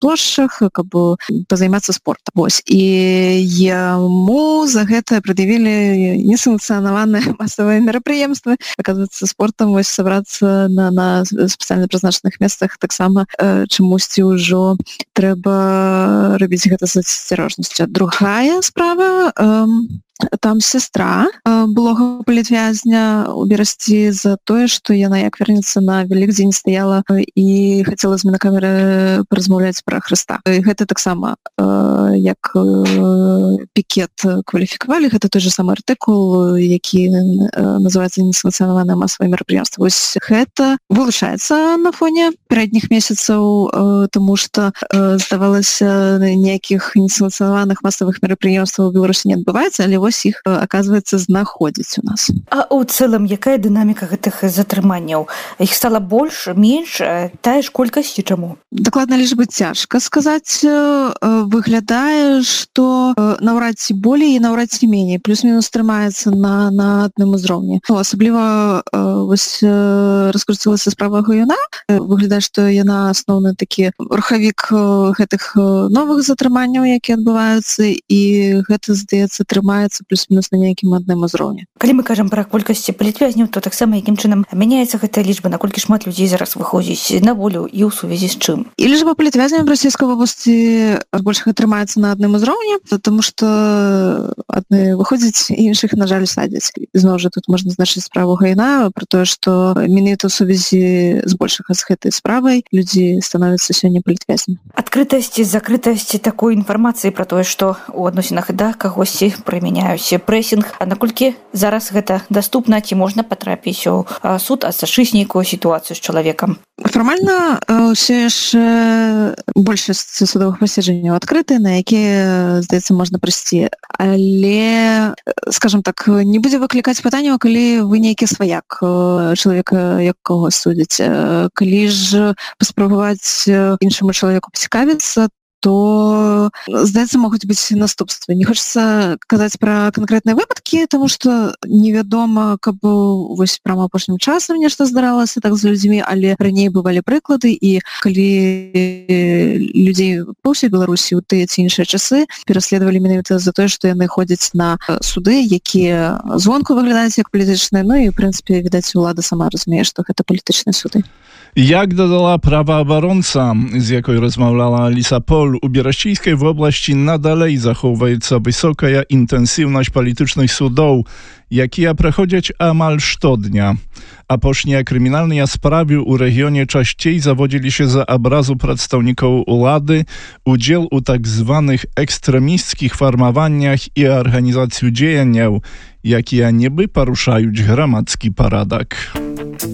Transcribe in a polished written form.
плошчах, каб пазаймацца спортам. Вось. І яму за гэта прад'явілі несанкцыянаваныя масавыя мерапрыемствы. Аказваецца, спортам вось сабрацца на спецыяльна прызначаных месцах таксама чамусьці ўжо трэба рабіць гэта з асцярожнасцю. Другая справа, там сястра былога палітвязня у берасці за тое, што яна як вернецца на Вялікдзень стаяла і хацела з мінакамеры паразмаўляць пра Хрыста. І гэта таксама як пікет кваліфікавалі. Гэта той же самы артыкул, які называецца несанкцыянаванае масавае мерапрыемства. Вось гэта вылучаецца на фоне пярэдніх месяцаў, таму што здавалася, ніякіх несанкцыянаваных масавых мерапрыемстваў у Беларусі не адбываецца, але вось іх, аказваецца, знаходзіць у нас. А ў цэлым, якая дынаміка гэтых затрыманняў? Іх стала больш, менш, тая ж колькасць ці чаму? Дакладна лічбы цяжка сказаць. Выглядае, што наўрад ці болей і наўрад ці меней. Плюс-мінус трымаецца на адным узроўні. Асабліва вось раскруцілася справа Гаюна. Выглядае, што яна асноўны такі рухавік гэтых новых затрыманняў, якія адбываюцца, і гэта, здаецца, трымаецца плюс-мінус на нейкім адным узроўні. Калі мы кажам пра колькасць палітвязняў, то таксама якім чынам мяняецца гэтая лічба, наколькі шмат людзей зараз выходзіць на волю і ў сувязі з чым? І лічба палітвязняў расійскай вобласці збольшага трымаецца на адным узроўні, таму што адны выходзяць, іншых, на жаль, садзяць. Зноў жа тут можна значыць справу Гаюна пра тое, што менавіта ў сувязі збольшага з гэтай справай людзі становяцца сёння палітвязнямі. Адкрытасць і закрытасць такой інфармацыі пра тое, што ў адносінах да кагосьці прымяняюць прэсінг. А наколькі зараз гэта даступна, ці можна патрапіць у суд, асачыць нейкую сітуацыю з чалавекам? Фармальна ўсё яшчэ большасць судовых паседжанняў адкрытыя, на якія, здаецца, можна прыйсці. Але, скажам так, не будзе выклікаць пытанняў, калі вы нейкі сваяк чалавека, якога судзяць. Калі ж паспрабаваць іншаму чалавеку пацікавіцца, то, здаецца, могуць быць наступствы. Не хочацца казаць пра канкрэтныя выпадкі, таму што невядома, каб вось прямо апошнім часам нешта здаралася так з людзьмі, але раней бывалі прыклады, і калі людзей па ўсёй Беларусі ў тыя ці іншыя часы пераследавалі менавіта за тое, што яны ходзяць на суды, якія звонку выглядаюць як палітычныя, ну і, в прынцыпе, відаць, улада сама разумее, што гэта палітычныя суды. Jak dodała prawoobrońca, z jaką rozmawiała Alisa Pol, u Bieraścińskiej w oblasti nadalej zachowuється wysoka intensywność politycznych sudów, jakie przechodzić amal штодня. A pocznie kryminalnej sprawie u regionie częściej zawodzili się za obrazu przedstawników władzy, udział u tak zwanych ekstremistkich formowaniach i organizacji działań, jakie niby poruszają gromadzki paradak.